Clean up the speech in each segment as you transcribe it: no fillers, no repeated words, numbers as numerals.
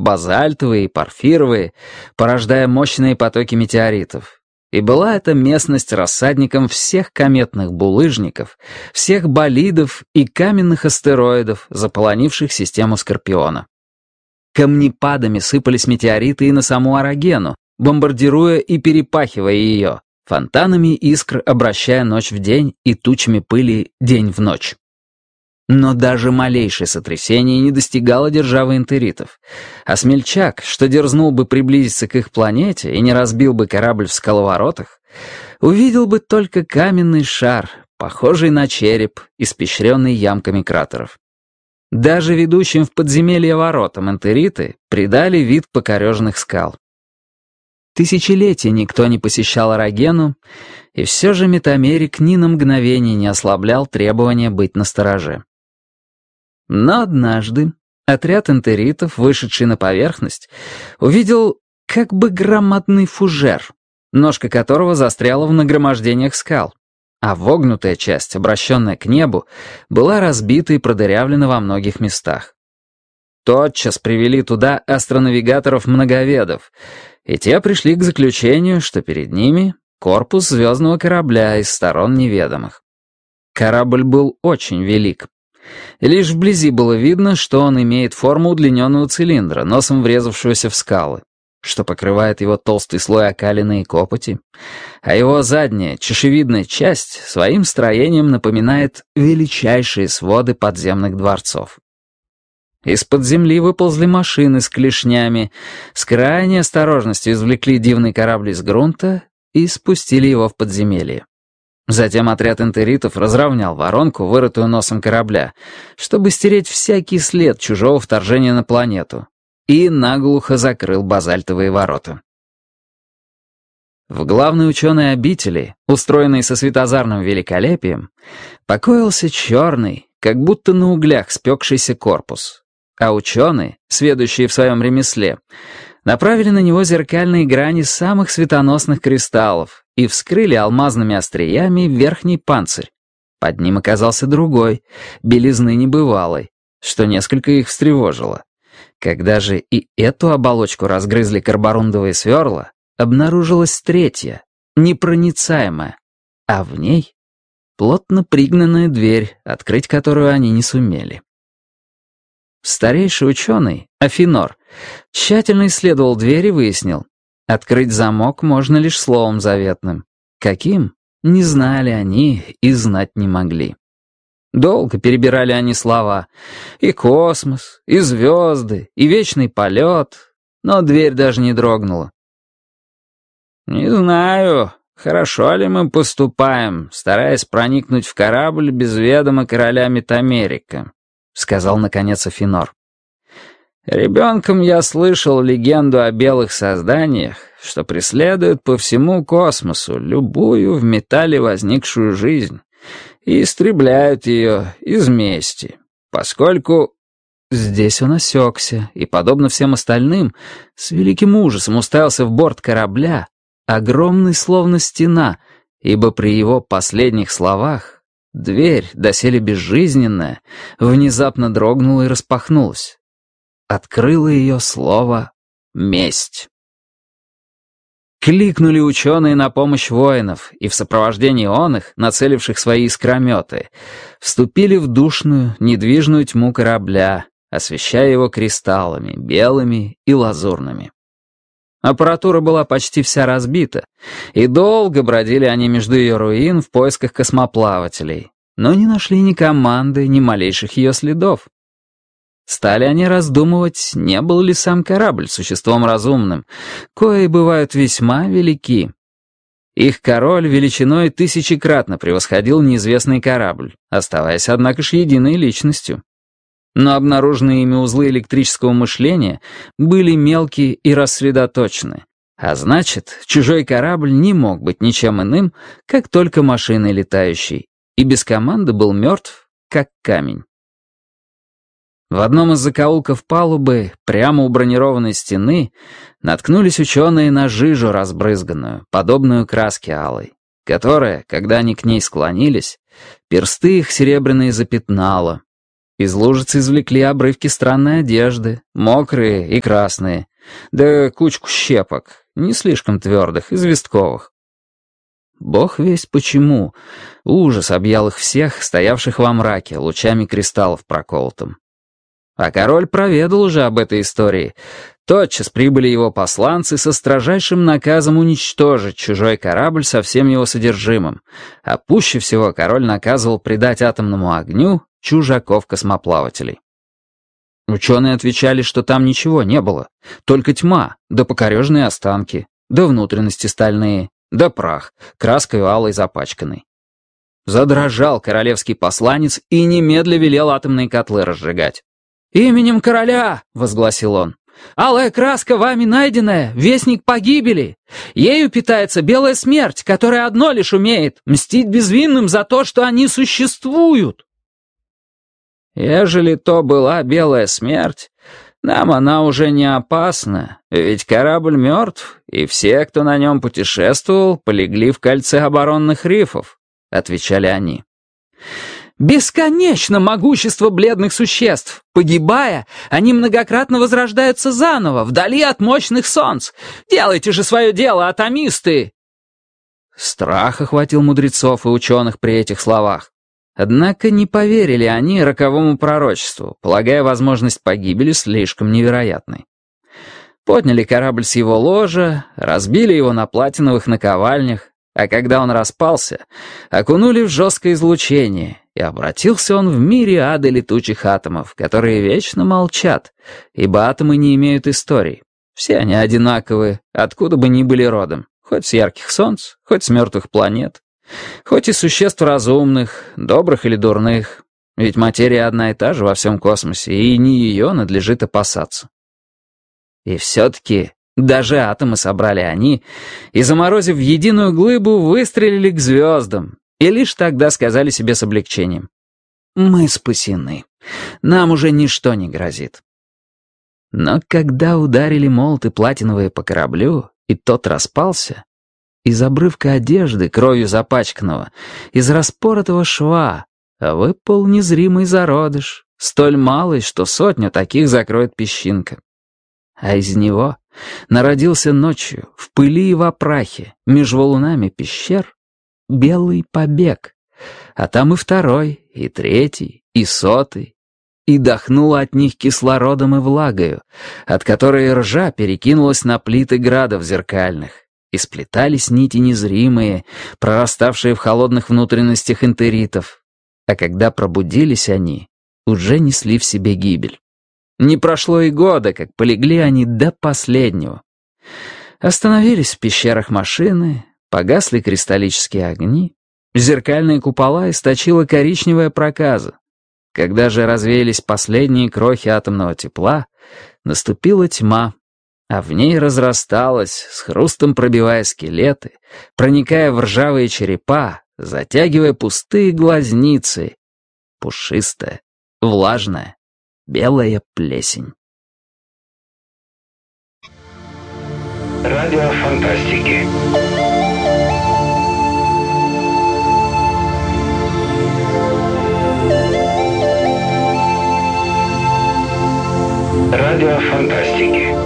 базальтовые и порфировые, порождая мощные потоки метеоритов. И была эта местность рассадником всех кометных булыжников, всех болидов и каменных астероидов, заполонивших систему Скорпиона. Камнепадами сыпались метеориты и на саму Орогену, бомбардируя и перепахивая ее, фонтанами искр обращая ночь в день и тучами пыли день в ночь. Но даже малейшее сотрясение не достигало державы энтеритов, а смельчак, что дерзнул бы приблизиться к их планете и не разбил бы корабль в скаловоротах, увидел бы только каменный шар, похожий на череп, испещренный ямками кратеров. Даже ведущим в подземелье воротам энтериты придали вид покореженных скал. Тысячелетия никто не посещал Орогену, и все же Метамерик ни на мгновение не ослаблял требования быть настороже. Но однажды отряд энтеритов, вышедший на поверхность, увидел как бы громадный фужер, ножка которого застряла в нагромождениях скал, а вогнутая часть, обращенная к небу, была разбита и продырявлена во многих местах. Тотчас привели туда астронавигаторов-многоведов, и те пришли к заключению, что перед ними корпус звездного корабля из сторон неведомых. Корабль был очень велик. Лишь вблизи было видно, что он имеет форму удлиненного цилиндра, носом врезавшегося в скалы, что покрывает его толстый слой окалины и копоти, а его задняя, чашевидная часть своим строением напоминает величайшие своды подземных дворцов. Из-под земли выползли машины с клешнями, с крайней осторожностью извлекли дивный корабль из грунта и спустили его в подземелье. Затем отряд энтеритов разровнял воронку, вырытую носом корабля, чтобы стереть всякий след чужого вторжения на планету, и наглухо закрыл базальтовые ворота. В главной ученой обители, устроенной со светозарным великолепием, покоился черный, как будто на углях спекшийся корпус, а ученые, сведущие в своем ремесле, направили на него зеркальные грани самых светоносных кристаллов и вскрыли алмазными остриями верхний панцирь. Под ним оказался другой, белизны небывалой, что несколько их встревожило. Когда же и эту оболочку разгрызли карборундовые сверла, обнаружилась третья, непроницаемая, а в ней плотно пригнанная дверь, открыть которую они не сумели. Старейший ученый, Афинор, тщательно исследовал дверь и выяснил, открыть замок можно лишь словом заветным. Каким? Не знали они и знать не могли. Долго перебирали они слова. И космос, и звезды, и вечный полет, но дверь даже не дрогнула. «Не знаю, хорошо ли мы поступаем, стараясь проникнуть в корабль без ведома короля Метамерика», — сказал наконец Афинор. «Ребенком я слышал легенду о белых созданиях, что преследуют по всему космосу любую в металле возникшую жизнь и истребляют ее из мести, поскольку...» Здесь он осекся и, подобно всем остальным, с великим ужасом уставился в борт корабля, огромный словно стена, ибо при его последних словах дверь, доселе безжизненная, внезапно дрогнула и распахнулась. Открыло ее слово «месть». Кликнули ученые на помощь воинов, и в сопровождении оных, нацеливших свои искрометы, вступили в душную, недвижную тьму корабля, освещая его кристаллами, белыми и лазурными. Аппаратура была почти вся разбита, и долго бродили они между ее руин в поисках космоплавателей, но не нашли ни команды, ни малейших ее следов. Стали они раздумывать, не был ли сам корабль существом разумным, кои бывают весьма велики. Их король величиной тысячекратно превосходил неизвестный корабль, оставаясь, однако ж, единой личностью. Но обнаруженные ими узлы электрического мышления были мелкие и рассредоточены, а значит, чужой корабль не мог быть ничем иным, как только машиной летающей, и без команды был мертв, как камень. В одном из закоулков палубы, прямо у бронированной стены, наткнулись ученые на жижу разбрызганную, подобную краске алой, которая, когда они к ней склонились, персты их серебряные запятнала, Из лужицы извлекли обрывки странной одежды, мокрые и красные, да кучку щепок, не слишком твердых, известковых. Бог весть почему. Ужас объял их всех, стоявших во мраке, лучами кристаллов проколотым. А король проведал уже об этой истории. Тотчас прибыли его посланцы со строжайшим наказом уничтожить чужой корабль со всем его содержимым, а пуще всего король наказывал предать атомному огню чужаков-космоплавателей. Ученые отвечали, что там ничего не было, только тьма, да покорежные останки, да внутренности стальные, да прах, краской алой запачканный. Задрожал королевский посланец и немедля велел атомные котлы разжигать. «Именем короля!» — возгласил он. «Алая краска, вами найденная, вестник погибели. Ею питается белая смерть, которая одно лишь умеет — мстить безвинным за то, что они существуют». Ежели то была белая смерть, нам она уже не опасна, ведь корабль мертв, и все, кто на нем путешествовал, полегли в кольце оборонных рифов, — отвечали они. «Бесконечно могущество бледных существ. Погибая, они многократно возрождаются заново, вдали от мощных солнц. Делайте же свое дело, атомисты!» Страх охватил мудрецов и ученых при этих словах. Однако не поверили они роковому пророчеству, полагая возможность погибели слишком невероятной. Подняли корабль с его ложа, разбили его на платиновых наковальнях, а когда он распался, окунули в жесткое излучение, и обратился он в мириады летучих атомов, которые вечно молчат, ибо атомы не имеют историй. Все они одинаковы, откуда бы ни были родом, хоть с ярких солнц, хоть с мертвых планет, хоть и существ разумных, добрых или дурных, ведь материя одна и та же во всем космосе, и не ее надлежит опасаться. И все-таки даже атомы собрали они, и, заморозив в единую глыбу, выстрелили к звездам, и лишь тогда сказали себе с облегчением: «Мы спасены, нам уже ничто не грозит». Но когда ударили молоты платиновые по кораблю, и тот распался, из обрывка одежды, кровью запачканного, из распоротого шва, выпал незримый зародыш, столь малый, что 100 таких закроет песчинка. А из него народился ночью, в пыли и во прахе, меж валунами пещер, белый побег, а там и 2-й, и 3-й, и 100-й, и дохнуло от них кислородом и влагою, от которой ржа перекинулась на плиты градов зеркальных, и сплетались нити незримые, прораставшие в холодных внутренностях энтеритов, а когда пробудились они, уже несли в себе гибель. Не прошло и года, как полегли они до последнего. Остановились в пещерах машины, погасли кристаллические огни, зеркальные купола источила коричневая проказа. Когда же развеялись последние крохи атомного тепла, наступила тьма, а в ней разрасталась, с хрустом пробивая скелеты, проникая в ржавые черепа, затягивая пустые глазницы, пушистая, влажная, белая плесень. Радио фантастики. Радио фантастики.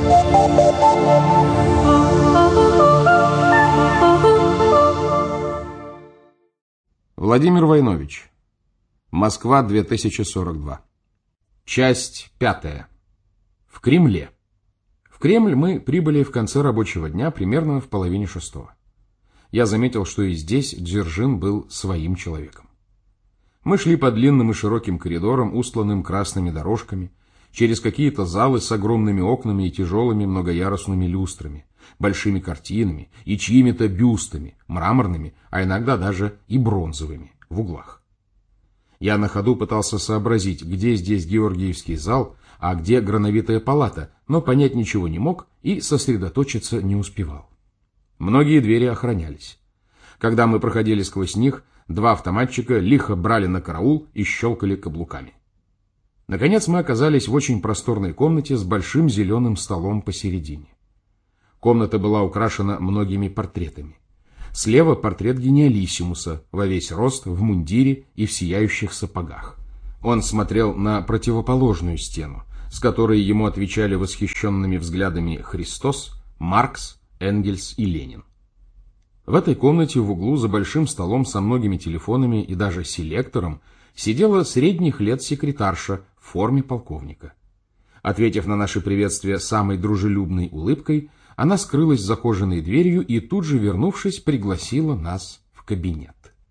Владимир Войнович. Москва, 2042. Часть 5. В Кремле. В Кремль мы прибыли в конце рабочего дня примерно в 5:30. Я заметил, что и здесь Дзержин был своим человеком. Мы шли по длинным и широким коридорам, устланным красными дорожками, через какие-то залы с огромными окнами и тяжелыми многоярусными люстрами, большими картинами и чьими-то бюстами, мраморными, а иногда даже и бронзовыми, в углах. Я на ходу пытался сообразить, где здесь Георгиевский зал, а где Грановитая палата, но понять ничего не мог и сосредоточиться не успевал. Многие двери охранялись. Когда мы проходили сквозь них, 2 автоматчика лихо брали на караул и щелкали каблуками. Наконец мы оказались в очень просторной комнате с большим зеленым столом посередине. Комната была украшена многими портретами. Слева портрет гениалиссимуса, во весь рост, в мундире и в сияющих сапогах. Он смотрел на противоположную стену, с которой ему отвечали восхищенными взглядами Христос, Маркс, Энгельс и Ленин. В этой комнате в углу за большим столом со многими телефонами и даже селектором сидела средних лет секретарша в форме полковника. Ответив на наше приветствие самой дружелюбной улыбкой, она скрылась за кожаной дверью и тут же, вернувшись, пригласила нас в кабинет.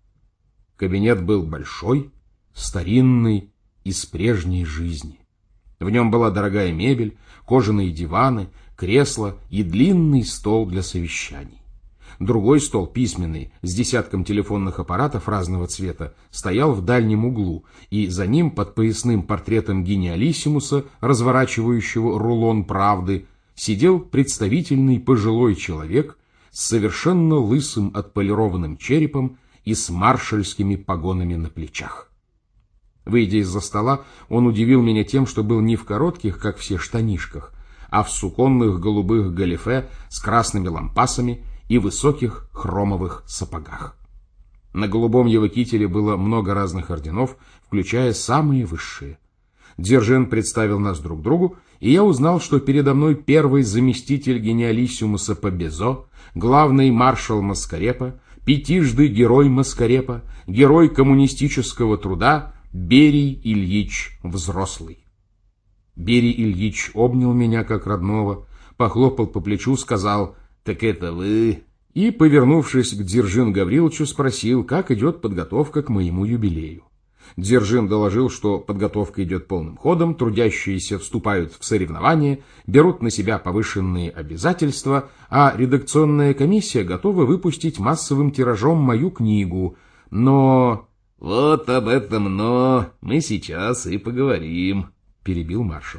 Кабинет был большой, старинный, из прежней жизни. В нем была дорогая мебель, кожаные диваны, кресла и длинный стол для совещаний. Другой стол, письменный, с десятком телефонных аппаратов разного цвета, стоял в дальнем углу, и за ним, под поясным портретом гениалиссимуса, разворачивающего рулон правды, сидел представительный пожилой человек с совершенно лысым отполированным черепом и с маршальскими погонами на плечах. Выйдя из-за стола, он удивил меня тем, что был не в коротких, как все, штанишках, а в суконных голубых галифе с красными лампасами и высоких хромовых сапогах. На голубом его кителе было много разных орденов, включая самые высшие. Дзержин представил нас друг другу, и я узнал, что передо мной первый заместитель гениалиссимуса по Безо, главный маршал Маскарепа, пятижды герой Маскарепа, герой коммунистического труда Берий Ильич Взрослый. Берий Ильич обнял меня как родного, похлопал по плечу, сказал: «Так это вы?» И, повернувшись к Дзержин Гавриловичу, спросил, как идет подготовка к моему юбилею. Дзержин доложил, что подготовка идет полным ходом, трудящиеся вступают в соревнования, берут на себя повышенные обязательства, а редакционная комиссия готова выпустить массовым тиражом мою книгу. Но... «Вот об этом «но» мы сейчас и поговорим», — перебил маршал.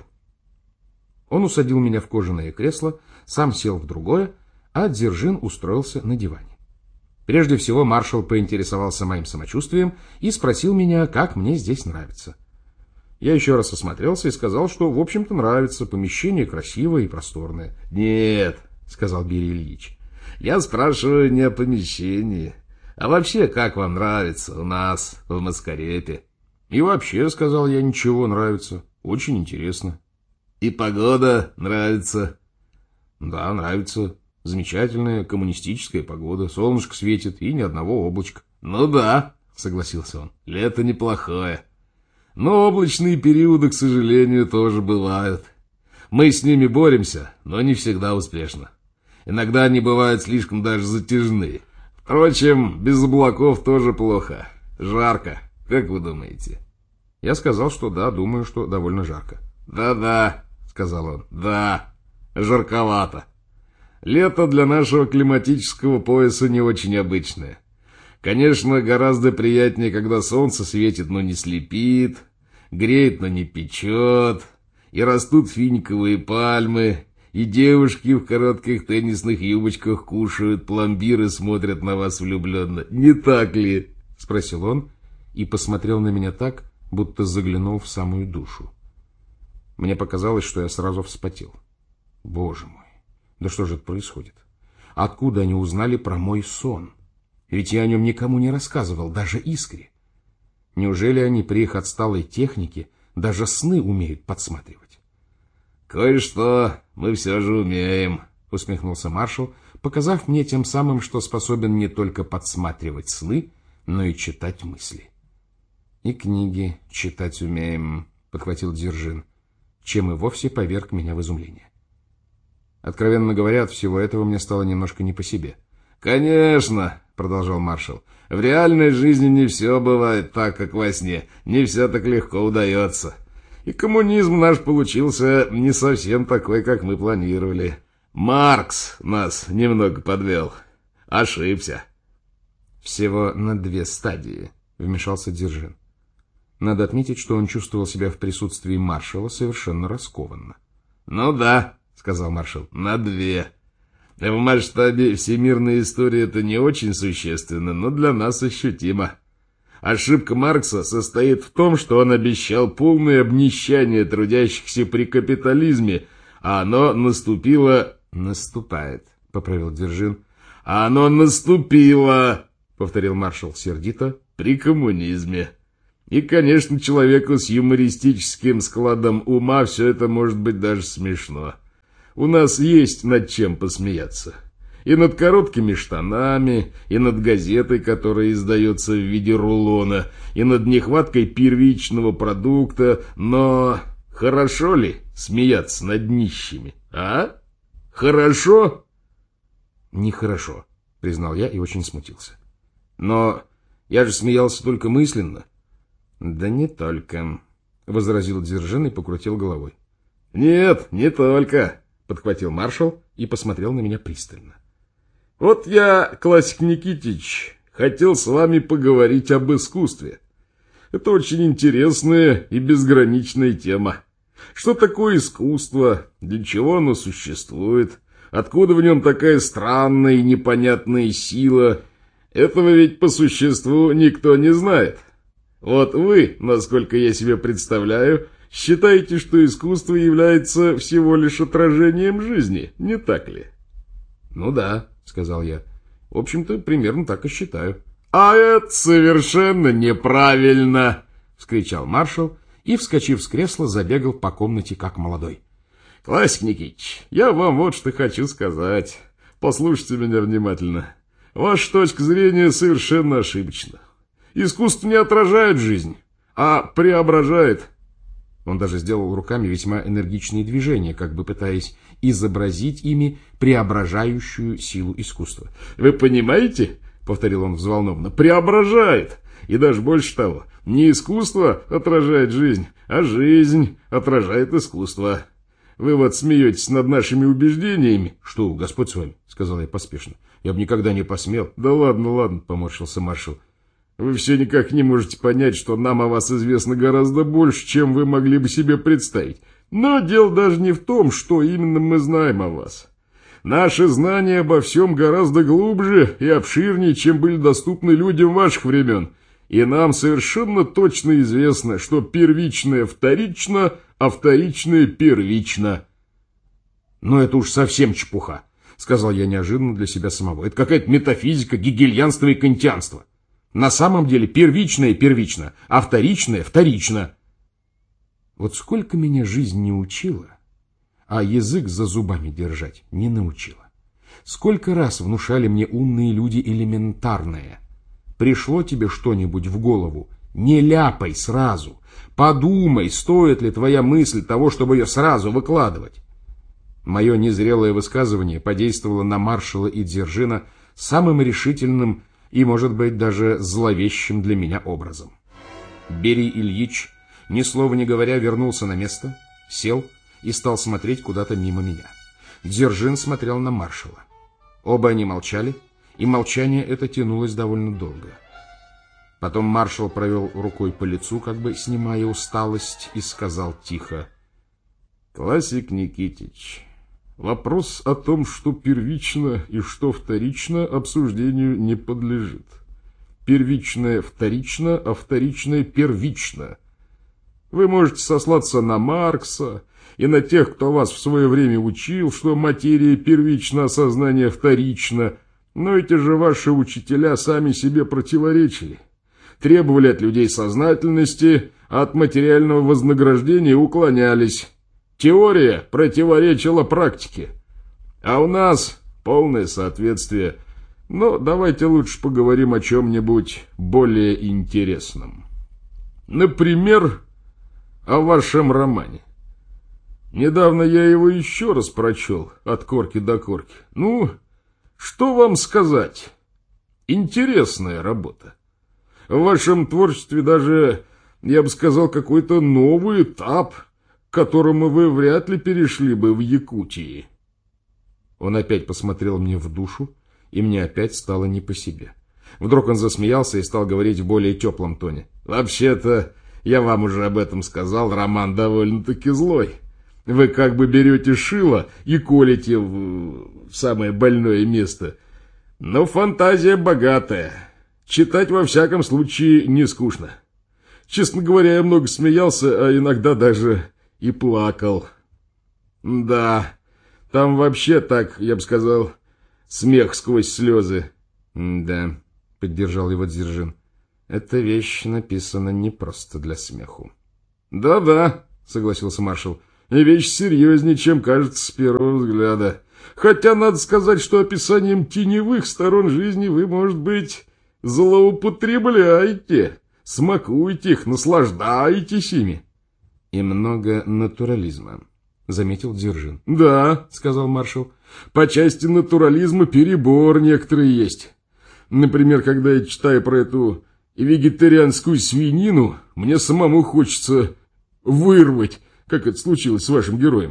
Он усадил меня в кожаное кресло, сам сел в другое, а Дзержин устроился на диване. Прежде всего маршал поинтересовался моим самочувствием и спросил меня, как мне здесь нравится. Я еще раз осмотрелся и сказал, что, в общем-то, нравится, помещение красивое и просторное. «Нет», — сказал Берий Ильич, — «я спрашиваю не о помещении, а вообще, как вам нравится у нас в Маскарепе?» «И вообще», — сказал я, — «ничего, нравится, очень интересно». «И погода нравится?» «Да, нравится. Замечательная коммунистическая погода, солнышко светит и ни одного облачка». «Ну да», — согласился он, — «лето неплохое. Но облачные периоды, к сожалению, тоже бывают. Мы с ними боремся, но не всегда успешно. Иногда они бывают слишком даже затяжные. Впрочем, без облаков тоже плохо. Жарко, как вы думаете?» Я сказал, что да, думаю, что довольно жарко. «Да-да», — сказал он, — «да, жарковато. Лето для нашего климатического пояса не очень обычное. Конечно, гораздо приятнее, когда солнце светит, но не слепит, греет, но не печет, и растут финиковые пальмы, и девушки в коротких теннисных юбочках кушают пломбир и смотрят на вас влюбленно. Не так ли?» — спросил он и посмотрел на меня так, будто заглянул в самую душу. Мне показалось, что я сразу вспотел. Боже мой, да что же это происходит? Откуда они узнали про мой сон? Ведь я о нем никому не рассказывал, даже Искре. Неужели они при их отсталой технике даже сны умеют подсматривать? «Кое-что мы все же умеем», — усмехнулся маршал, показав мне тем самым, что способен не только подсматривать сны, но и читать мысли. «И книги читать умеем», — подхватил Дзержин, чем и вовсе поверг меня в изумление. Откровенно говоря, от всего этого мне стало немножко не по себе. «Конечно», — продолжал маршал, — «в реальной жизни не все бывает так, как во сне, не все так легко удается. И коммунизм наш получился не совсем такой, как мы планировали. Маркс нас немного подвел. Ошибся». «Всего на 2 стадии», — вмешался Дзержин. Надо отметить, что он чувствовал себя в присутствии маршала совершенно раскованно. «Ну да», — сказал маршал, — «на 2. В масштабе всемирной истории это не очень существенно, но для нас ощутимо. Ошибка Маркса состоит в том, что он обещал полное обнищание трудящихся при капитализме, а оно наступило...» «Наступает», — поправил Дзержин. «А оно наступило», — повторил маршал сердито, — «при коммунизме. И, конечно, человеку с юмористическим складом ума все это может быть даже смешно. У нас есть над чем посмеяться. И над короткими штанами, и над газетой, которая издается в виде рулона, и над нехваткой первичного продукта, но хорошо ли смеяться над нищими, а? Хорошо? Нехорошо, признал я и очень смутился. Но я же смеялся только мысленно. Да не только, возразил Дзержин и покрутил головой. Нет, не только, подхватил маршал и посмотрел на меня пристально. Вот я, Классик Никитич, хотел с вами поговорить об искусстве. Это очень интересная и безграничная тема. Что такое искусство? Для чего оно существует? Откуда в нем такая странная и непонятная сила? Этого ведь по существу никто не знает. Вот вы, насколько я себе представляю, считаете, что искусство является всего лишь отражением жизни, не так ли? Ну да, сказал я. В общем-то, примерно так и считаю. А это совершенно неправильно, вскричал маршал и, вскочив с кресла, забегал по комнате как молодой. Классик Никитич, я вам вот что хочу сказать. Послушайте меня внимательно. Ваша точка зрения совершенно ошибочна. Искусство не отражает жизнь, а преображает. Он даже сделал руками весьма энергичные движения, как бы пытаясь изобразить ими преображающую силу искусства. «Вы понимаете?» — повторил он взволнованно. «Преображает! И даже больше того, не искусство отражает жизнь, а жизнь отражает искусство. Вы вот смеетесь над нашими убеждениями». «Что, Господь с вами?» — сказал я поспешно. «Я бы никогда не посмел». «Да ладно, ладно», — поморщился маршал. «Вы все никак не можете понять, что нам о вас известно гораздо больше, чем вы могли бы себе представить. Но дело даже не в том, что именно мы знаем о вас. Наши знания обо всем гораздо глубже и обширнее, чем были доступны людям ваших времен. И нам совершенно точно известно, что первичное вторично, а вторичное первично». «Но это уж совсем чепуха», — сказал я неожиданно для себя самого. «Это какая-то метафизика, гегельянство и кантианство. На самом деле первичное первично, а вторичное вторично». Вот сколько меня жизнь не учила, а язык за зубами держать не научила. Сколько раз внушали мне умные люди элементарное. Пришло тебе что-нибудь в голову, не ляпай сразу. Подумай, стоит ли твоя мысль того, чтобы ее сразу выкладывать. Мое незрелое высказывание подействовало на маршала и Дзержина самым решительным и, может быть, даже зловещим для меня образом. Берий Ильич, ни слова не говоря, вернулся на место, сел и стал смотреть куда-то мимо меня. Дзержин смотрел на маршала. Оба они молчали, и молчание это тянулось довольно долго. Потом маршал провел рукой по лицу, как бы снимая усталость, и сказал тихо: «Классик Никитич, вопрос о том, что первично и что вторично, обсуждению не подлежит. Первичное вторично, а вторичное первично. Вы можете сослаться на Маркса и на тех, кто вас в свое время учил, что материя первична, а сознание вторично, но эти же ваши учителя сами себе противоречили. Требовали от людей сознательности, а от материального вознаграждения уклонялись. Теория противоречила практике. А у нас полное соответствие. Но давайте лучше поговорим о чем-нибудь более интересном. Например, о вашем романе. Недавно я его еще раз прочел, от корки до корки. Ну, что вам сказать? Интересная работа. В вашем творчестве даже, я бы сказал, какой-то новый этап, к которому вы вряд ли перешли бы в Якутии». Он опять посмотрел мне в душу, и мне опять стало не по себе. Вдруг он засмеялся и стал говорить в более теплом тоне. «Вообще-то, я вам уже об этом сказал, роман довольно-таки злой. Вы как бы берете шило и колите в самое больное место. Но фантазия богатая. Читать во всяком случае не скучно. Честно говоря, я много смеялся, а иногда даже и плакал. Да, там вообще так, я бы сказал, смех сквозь слезы». «Да», — поддержал его Дзержин. Эта вещь написана не просто для смеху. Да-да, согласился маршал, и вещь серьезнее, чем кажется с первого взгляда. Хотя надо сказать, что описанием теневых сторон жизни вы, может быть, злоупотребляете, смакуете их, наслаждаетесь ими. И много натурализма, заметил Дзержин. Да, сказал маршал, по части натурализма перебор некоторые есть. Например, когда я читаю про эту вегетарианскую свинину, мне самому хочется вырвать, как это случилось с вашим героем.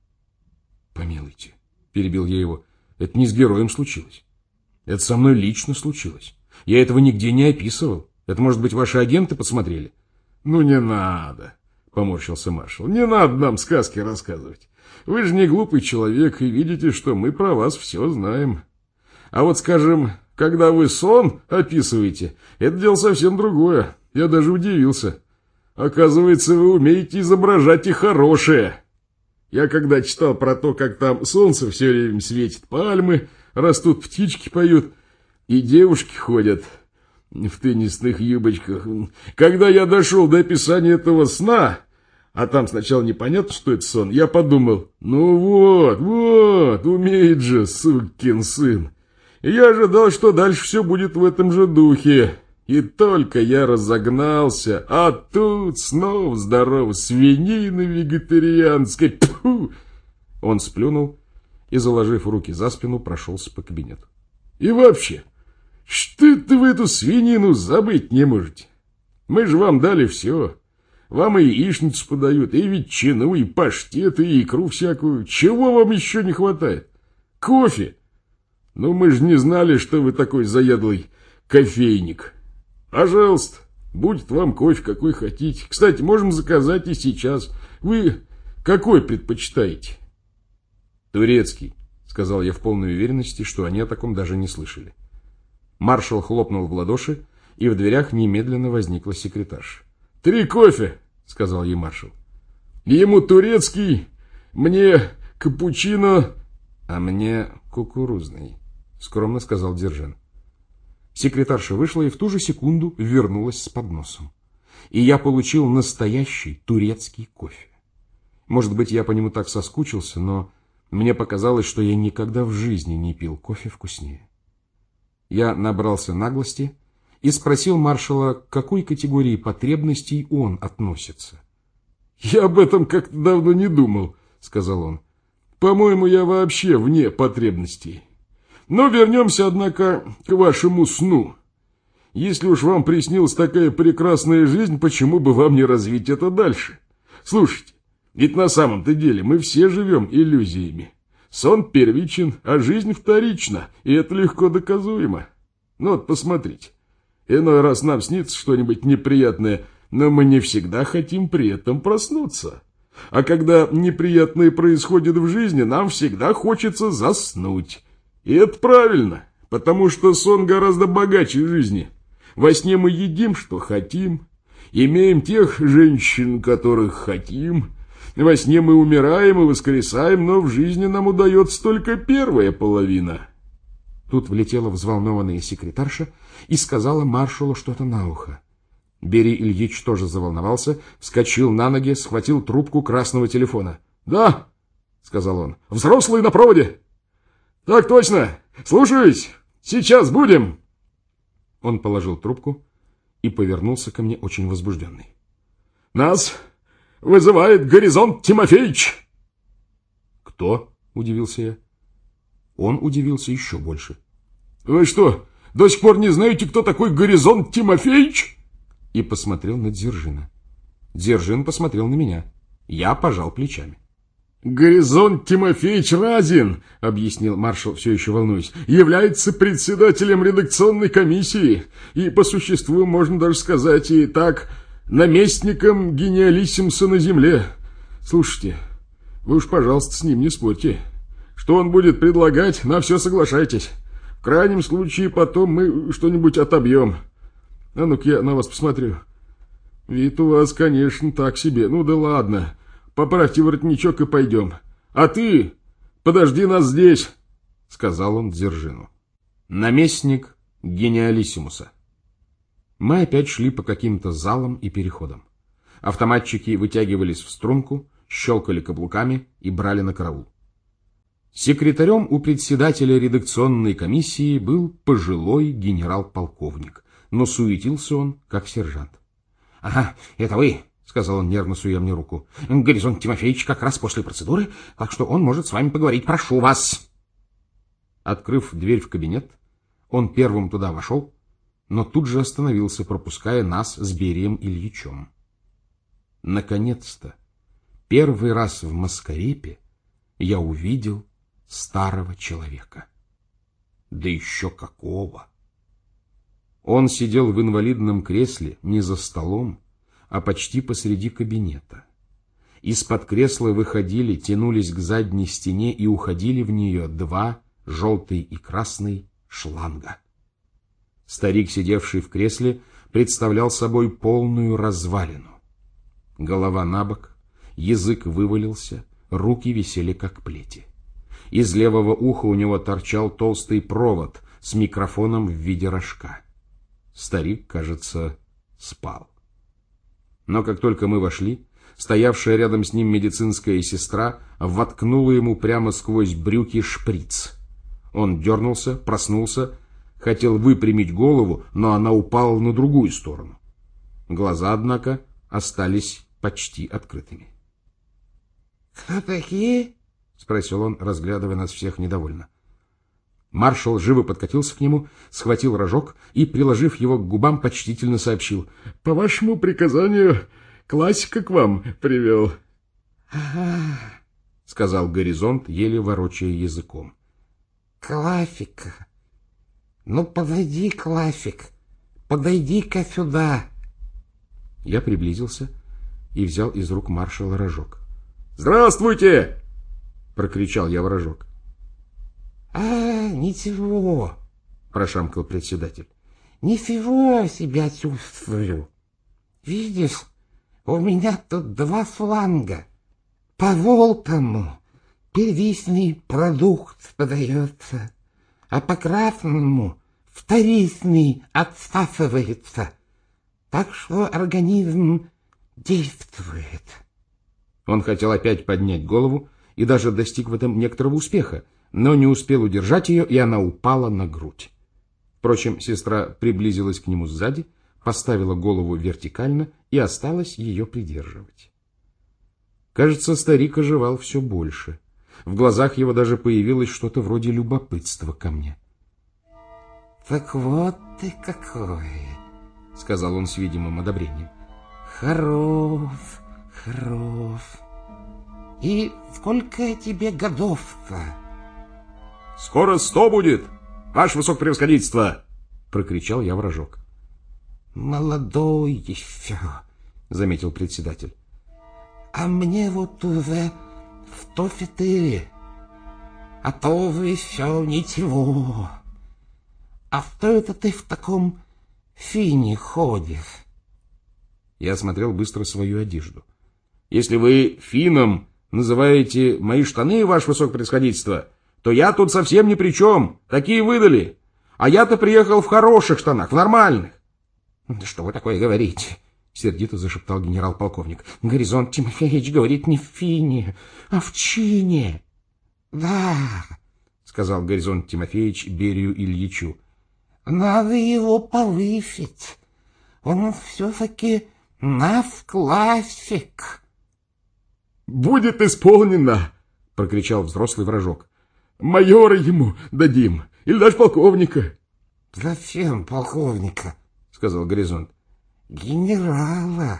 Помилуйте, перебил я его, это не с героем случилось. Это со мной лично случилось. Я этого нигде не описывал. Это, может быть, ваши агенты подсмотрели? Ну, не надо, поморщился маршал. Не надо нам сказки рассказывать. Вы же не глупый человек и видите, что мы про вас все знаем. А вот, скажем, когда вы сон описываете, это дело совсем другое. Я даже удивился. Оказывается, вы умеете изображать и хорошее. Я когда читал про то, как там солнце все время светит, пальмы растут, птички поют, и девушки ходят в теннисных юбочках. Когда я дошел до описания этого сна, а там сначала непонятно, что это сон, я подумал, ну вот, умеет же, сукин сын. И я ожидал, что дальше все будет в этом же духе. И только я разогнался, а тут снова здорово свинина вегетарианская. Тьфу! Он сплюнул и, заложив руки за спину, прошелся по кабинету. И вообще, что это вы эту свинину забыть не можете? Мы же вам дали все. Вам и яичницу подают, и ветчину, и паштет, и икру всякую. Чего вам еще не хватает? Кофе? Ну, мы же не знали, что вы такой заядлый кофейник. Пожалуйста, будет вам кофе, какой хотите. Кстати, можем заказать и сейчас. Вы какой предпочитаете? Турецкий, сказал я в полной уверенности, что они о таком даже не слышали. Маршал хлопнул в ладоши, и в дверях немедленно возникла секретарша. 3 кофе, сказал ей маршал. Ему турецкий, мне капучино, а мне кукурузный, скромно сказал Дзержин. Секретарша вышла и в ту же секунду вернулась с подносом. И я получил настоящий турецкий кофе. Может быть, я по нему так соскучился, но мне показалось, что я никогда в жизни не пил кофе вкуснее. Я набрался наглости и спросил маршала, к какой категории потребностей он относится. «Я об этом как-то давно не думал», — сказал он. «По-моему, я вообще вне потребностей. Но вернемся, однако, к вашему сну. Если уж вам приснилась такая прекрасная жизнь, почему бы вам не развить это дальше? Слушайте, ведь на самом-то деле мы все живем иллюзиями. Сон первичен, а жизнь вторична, и это легко доказуемо. Ну вот посмотрите, иной раз нам снится что-нибудь неприятное, но мы не всегда хотим при этом проснуться. А когда неприятное происходит в жизни, нам всегда хочется заснуть. И это правильно, потому что сон гораздо богаче жизни. Во сне мы едим, что хотим, имеем тех женщин, которых хотим. Во сне мы умираем и воскресаем, но в жизни нам удается только первая половина. Тут влетела взволнованная секретарша и сказала маршалу что-то на ухо. Берий Ильич тоже заволновался, вскочил на ноги, схватил трубку красного телефона. «Да», — сказал он, — «взрослый на проводе». «Так точно! Слушаюсь! Сейчас будем!» Он положил трубку и повернулся ко мне очень возбужденный. «Нас вызывает Горизонт Тимофеевич!» «Кто?» — удивился я. Он удивился еще больше. «Вы что, до сих пор не знаете, кто такой Горизонт Тимофеевич?» И посмотрел на Дзержина. Дзержин посмотрел на меня. Я пожал плечами. «Горизонт Тимофеевич Разин, — объяснил маршал, все еще волнуясь, — является председателем редакционной комиссии и, по существу, можно даже сказать и так, наместником гениалиссимуса на земле. Слушайте, вы уж, пожалуйста, с ним не спорьте. Что он будет предлагать, на все соглашайтесь. В крайнем случае, потом мы что-нибудь отобьем. А ну-ка я на вас посмотрю. Вид у вас, конечно, так себе. Ну да ладно. Поправьте воротничок и пойдем. А ты подожди нас здесь, — сказал он Дзержину. Наместник гениалиссимуса. Мы опять шли по каким-то залам и переходам. Автоматчики вытягивались в струнку, щелкали каблуками и брали на караул. Секретарем у председателя редакционной комиссии был пожилой генерал-полковник, но суетился он, как сержант. — Ага, это вы, — сказал он, нервно суя мне руку. — Горизонт Тимофеевич как раз после процедуры, так что он может с вами поговорить. Прошу вас. Открыв дверь в кабинет, он первым туда вошел, но тут же остановился, пропуская нас с Берием Ильичем. Наконец-то, первый раз в Маскарепе я увидел старого человека. Да еще какого! Он сидел в инвалидном кресле не за столом, а почти посреди кабинета. Из-под кресла выходили, тянулись к задней стене и уходили в нее два, желтый и красный, шланга. Старик, сидевший в кресле, представлял собой полную развалину. Голова набок, язык вывалился, руки висели как плети. Из левого уха у него торчал толстый провод с микрофоном в виде рожка. Старик, кажется, спал. Но как только мы вошли, стоявшая рядом с ним медицинская сестра воткнула ему прямо сквозь брюки шприц. Он дернулся, проснулся, хотел выпрямить голову, но она упала на другую сторону. Глаза, однако, остались почти открытыми. — Кто такие? — спросил он, разглядывая нас всех недовольно. Маршал живо подкатился к нему, схватил рожок и, приложив его к губам, почтительно сообщил: — По вашему приказанию классика к вам привел. — Ага, — сказал Горизонт, еле ворочая языком. — Классика. Ну, подойди, классик, подойди-ка сюда. Я приблизился и взял из рук маршала рожок. — Здравствуйте! — прокричал я в рожок. — ничего, — прошамкал председатель. — Ничего себя чувствую. Видишь, у меня тут два шланга. По желтому первичный продукт подается, а по красному вторичный отсасывается. Так что организм действует. Он хотел опять поднять голову и даже достиг в этом некоторого успеха, но не успел удержать ее, и она упала на грудь. Впрочем, сестра приблизилась к нему сзади, поставила голову вертикально и осталась ее придерживать. Кажется, старик оживал все больше. В глазах его даже появилось что-то вроде любопытства ко мне. — Так вот ты какой, — сказал он с видимым одобрением. — Хорош, хорош. И сколько тебе годов-то? — Скоро 100 будет, ваше высокопревосходительство! — прокричал я в рожок. — Молодой еще, — заметил председатель. — А мне вот уже 104, а то вы еще ничего. А что это ты в таком фине ходишь? Я осмотрел быстро свою одежду. — Если вы фином называете мои штаны, ваше высокопревосходительство, то я тут совсем ни при чем. Такие выдали. А я-то приехал в хороших штанах, в нормальных. — Да что вы такое говорите? — сердито зашептал генерал-полковник. — Горизонт Тимофеевич говорит не в фине, а в чине. — Да, — сказал Горизонт Тимофеевич Берию Ильичу. — Надо его повысить. Он все-таки наш классик. — Будет исполнено, — прокричал взрослый вражок. — Майора ему дадим, или даже полковника. — Зачем полковника? — сказал Горизонт. — Генерала.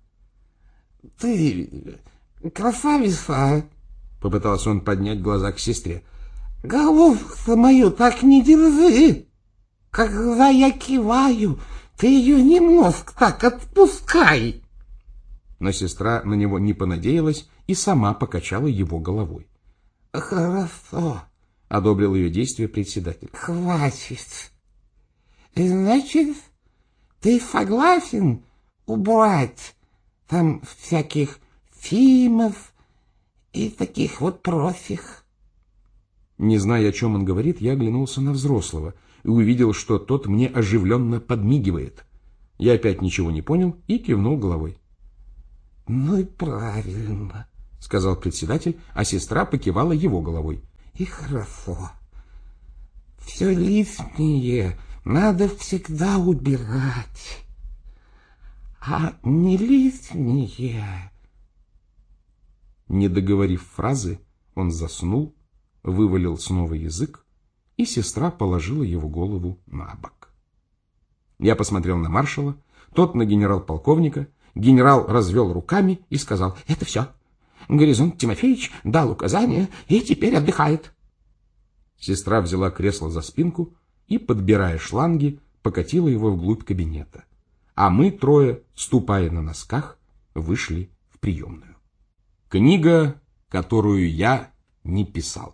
— Ты красавица, — попытался он поднять глаза к сестре. — Головку мою так не держи. Когда я киваю, ты ее немножко так отпускай. Но сестра на него не понадеялась и сама покачала его головой. — Хорошо, — одобрил ее действие председатель. — Хватит. Значит, ты согласен убрать там всяких фильмов и таких вот профих? Не зная, о чем он говорит, я оглянулся на взрослого и увидел, что тот мне оживленно подмигивает. Я опять ничего не понял и кивнул головой. «Ну и правильно», — сказал председатель, а сестра покивала его головой. «И хорошо. Все лишнее надо всегда убирать, а не лишнее...» Не договорив фразы, он заснул, вывалил снова язык, и сестра положила его голову на бок. Я посмотрел на маршала, тот на генерал-полковника. Генерал развел руками и сказал: «Это все. Горизонт Тимофеевич дал указание и теперь отдыхает». Сестра взяла кресло за спинку и, подбирая шланги, покатила его вглубь кабинета. А мы трое, ступая на носках, вышли в приемную. Книга, которую я не писал.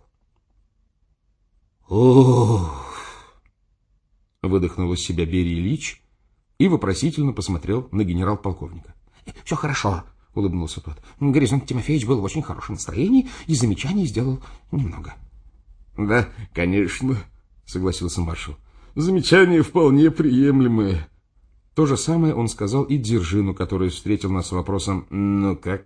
«Ох!» — выдохнул из себя Берия Ильич и вопросительно посмотрел на генерал-полковника. «Все хорошо», — улыбнулся тот. «Горизонт Тимофеевич был в очень хорошем настроении и замечаний сделал немного». «Да, конечно», — согласился маршал. «Замечания вполне приемлемые». То же самое он сказал и Дзержину, который встретил нас с вопросом «Ну как?».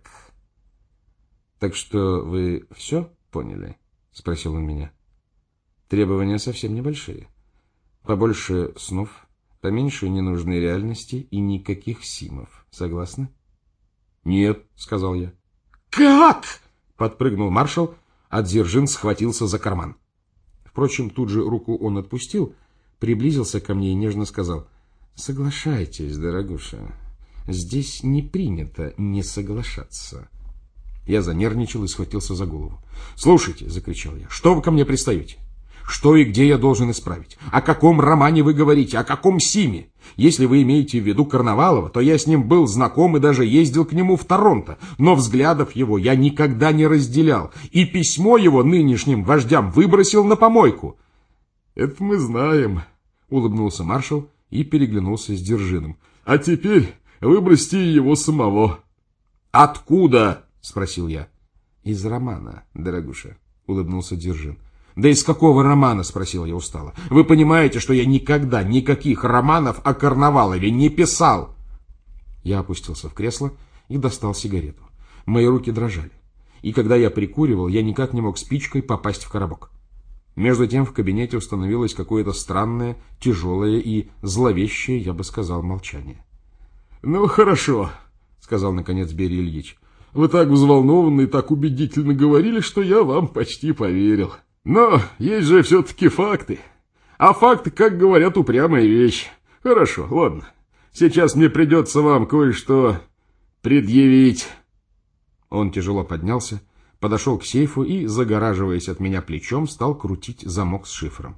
«Так что вы все поняли?» — спросил он меня. «Требования совсем небольшие. Побольше снов, поменьше ненужной реальности и никаких симов. Согласны?» «Нет», — сказал я. «Как?» — подпрыгнул маршал, а Дзержин схватился за карман. Впрочем, тут же руку он отпустил, приблизился ко мне и нежно сказал: «Соглашайтесь, дорогуша, здесь не принято не соглашаться». Я занервничал и схватился за голову. «Слушайте», — закричал я, — «что вы ко мне пристаете? Что и где я должен исправить? О каком романе вы говорите? О каком Симе? Если вы имеете в виду Карнавалова, то я с ним был знаком и даже ездил к нему в Торонто, но взглядов его я никогда не разделял, и письмо его нынешним вождям выбросил на помойку». «Это мы знаем», — улыбнулся маршал и переглянулся с Дзержиным. «А теперь выбросьте его самого». «Откуда?» — спросил я. «Из романа, дорогуша», — улыбнулся Дзержин. «Да из какого романа?» — спросил я устало. «Вы понимаете, что я никогда никаких романов о Карнавалове не писал?» Я опустился в кресло и достал сигарету. Мои руки дрожали. И когда я прикуривал, я никак не мог спичкой попасть в коробок. Между тем в кабинете установилось какое-то странное, тяжелое и зловещее, я бы сказал, молчание. «Ну, хорошо», — сказал наконец Берия Ильич. «Вы так взволнованно и так убедительно говорили, что я вам почти поверил. Но есть же все-таки факты. А факты, как говорят, упрямая вещь. Хорошо, ладно. Сейчас мне придется вам кое-что предъявить». Он тяжело поднялся, подошел к сейфу и, загораживаясь от меня плечом, стал крутить замок с шифром.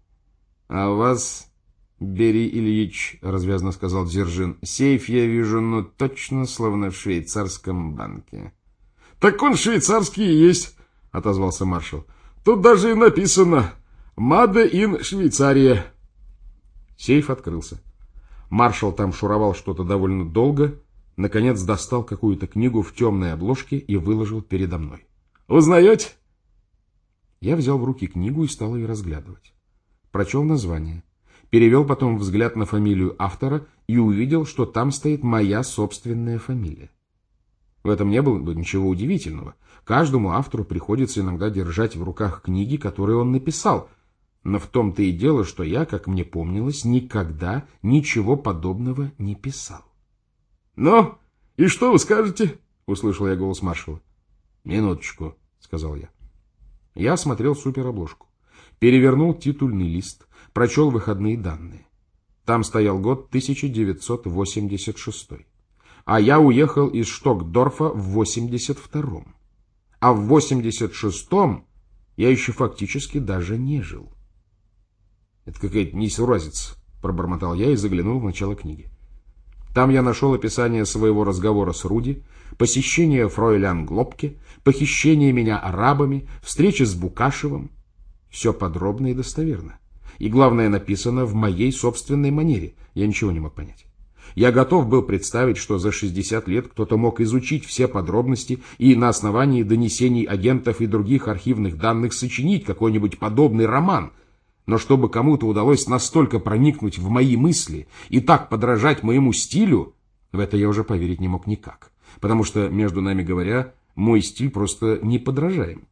«А у вас, Берий Ильич, — развязно сказал Дзержин, — сейф я вижу, ну точно, словно в швейцарском банке». «Так он швейцарский и есть», — отозвался маршал. «Тут даже и написано «Made in Швейцария». Сейф открылся. Маршал там шуровал что-то довольно долго, наконец достал какую-то книгу в темной обложке и выложил передо мной. «Узнаете?» Я взял в руки книгу и стал ее разглядывать. Прочел название, перевел потом взгляд на фамилию автора и увидел, что там стоит моя собственная фамилия. В этом не было бы ничего удивительного. Каждому автору приходится иногда держать в руках книги, которые он написал. Но в том-то и дело, что я, как мне помнилось, никогда ничего подобного не писал. «Ну, и что вы скажете?» — услышал я голос маршала. «Минуточку», — сказал я. Я осмотрел суперобложку, перевернул титульный лист, прочел выходные данные. Там стоял год 1986. А я уехал из Штокдорфа в 82-м. А в 86-м я еще фактически даже не жил. «Это какая-то несуразица», — пробормотал я и заглянул в начало книги. Там я нашел описание своего разговора с Руди, посещение фройлян Глобке, похищение меня арабами, встречи с Букашевым. Все подробно и достоверно. И главное, написано в моей собственной манере. Я ничего не мог понять. Я готов был представить, что за 60 лет кто-то мог изучить все подробности и на основании донесений агентов и других архивных данных сочинить какой-нибудь подобный роман. Но чтобы кому-то удалось настолько проникнуть в мои мысли и так подражать моему стилю, в это я уже поверить не мог никак. Потому что, между нами говоря, мой стиль просто неподражаем.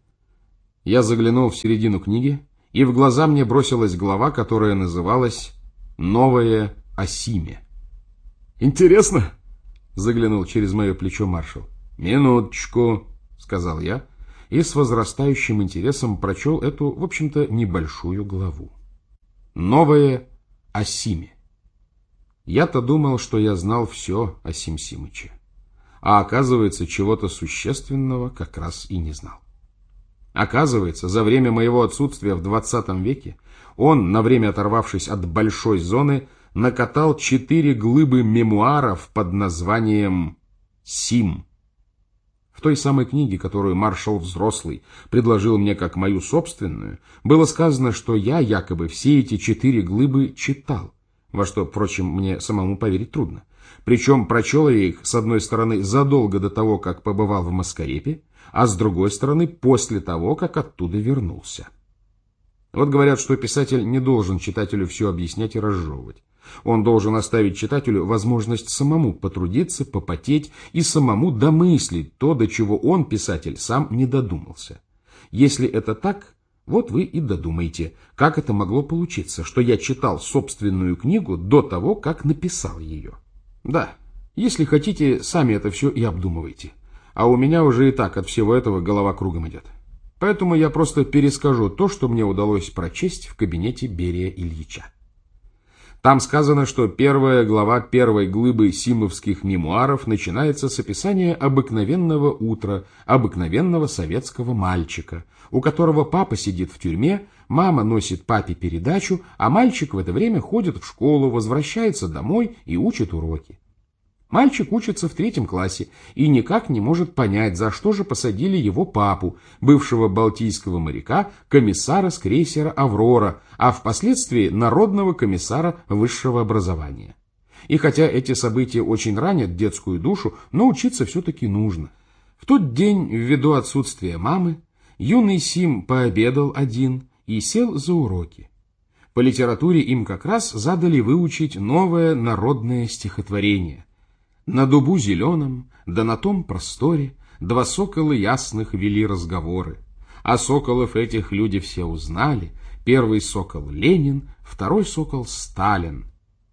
Я заглянул в середину книги, и в глаза мне бросилась глава, которая называлась «Новое о Симе». «Интересно?» — заглянул через мое плечо маршал. «Минуточку», — сказал я, и с возрастающим интересом прочел эту, в общем-то, небольшую главу. «Новое о Симе». Я-то думал, что я знал все о Сим Симыче, а оказывается, чего-то существенного как раз и не знал. Оказывается, за время моего отсутствия в 20 веке он, на время оторвавшись от большой зоны, накатал 4 глыбы мемуаров под названием «Сим». В той самой книге, которую маршал Взрослый предложил мне как мою собственную, было сказано, что я якобы все эти 4 глыбы читал, во что, впрочем, мне самому поверить трудно. Причем прочел я их, с одной стороны, задолго до того, как побывал в Маскарепе, а с другой стороны, после того, как оттуда вернулся. Вот говорят, что писатель не должен читателю все объяснять и разжевывать. Он должен оставить читателю возможность самому потрудиться, попотеть и самому домыслить то, до чего он, писатель, сам не додумался. Если это так, вот вы и додумаете, как это могло получиться, что я читал собственную книгу до того, как написал ее. Да, если хотите, сами это все и обдумывайте. А у меня уже и так от всего этого голова кругом идет. Поэтому я просто перескажу то, что мне удалось прочесть в кабинете Берия Ильича. Там сказано, что первая глава первой глыбы симовских мемуаров начинается с описания обыкновенного утра, обыкновенного советского мальчика, у которого папа сидит в тюрьме, мама носит папе передачу, а мальчик в это время ходит в школу, возвращается домой и учит уроки. Мальчик учится в 3 классе и никак не может понять, за что же посадили его папу, бывшего балтийского моряка, комиссара с крейсера «Аврора», а впоследствии народного комиссара высшего образования. И хотя эти события очень ранят детскую душу, но учиться все-таки нужно. В тот день, ввиду отсутствия мамы, юный Сим пообедал один и сел за уроки. По литературе им как раз задали выучить новое народное стихотворение. На дубу зеленом, да на том просторе, 2 сокола ясных вели разговоры. А соколов этих люди все узнали. Первый сокол Ленин, второй сокол Сталин.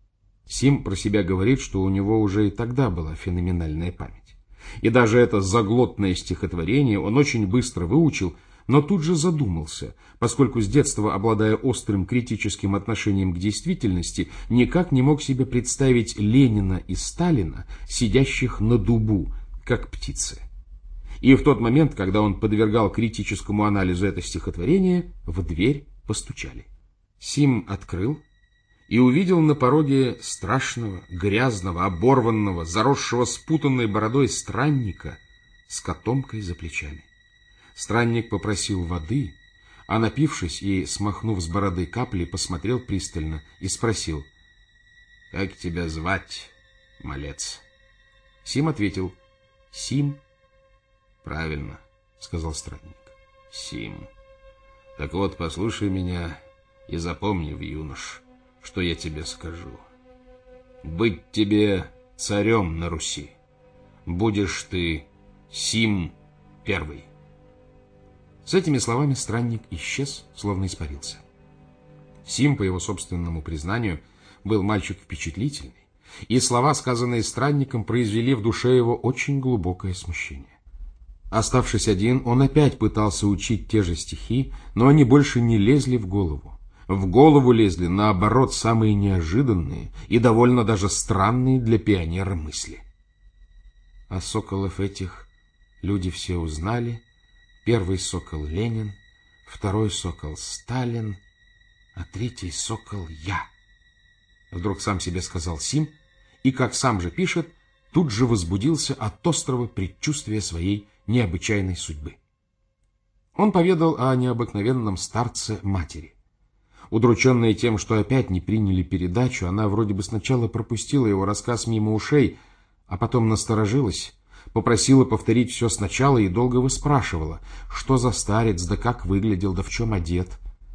Сим про себя говорит, что у него уже и тогда была феноменальная память. И даже это заглотное стихотворение он очень быстро выучил, но тут же задумался, поскольку с детства, обладая острым критическим отношением к действительности, никак не мог себе представить Ленина и Сталина, сидящих на дубу, как птицы. И в тот момент, когда он подвергал критическому анализу это стихотворение, в дверь постучали. Сим открыл и увидел на пороге страшного, грязного, оборванного, заросшего спутанной бородой странника с котомкой за плечами. Странник попросил воды, а напившись и смахнув с бороды капли, посмотрел пристально и спросил: «Как тебя звать, малец?» Сим ответил: «Сим». «Правильно», — сказал странник, — «Сим. Так вот, послушай меня и запомни, юнош, что я тебе скажу. Быть тебе царем на Руси. Будешь ты Сим I». С этими словами странник исчез, словно испарился. Сим, по его собственному признанию, был мальчик впечатлительный, и слова, сказанные странником, произвели в душе его очень глубокое смущение. Оставшись один, он опять пытался учить те же стихи, но они больше не лезли в голову. В голову лезли, наоборот, самые неожиданные и довольно даже странные для пионера мысли. А соколов этих люди все узнали. Первый сокол Ленин, второй сокол Сталин, а третий сокол я. Вдруг сам себе сказал Сим, и, как сам же пишет, тут же возбудился от острого предчувствия своей необычайной судьбы. Он поведал о необыкновенном старце матери. Удрученная тем, что опять не приняли передачу, она вроде бы сначала пропустила его рассказ мимо ушей, а потом насторожилась, попросила повторить все сначала и долго выспрашивала, что за старец, да как выглядел, да в чем одет.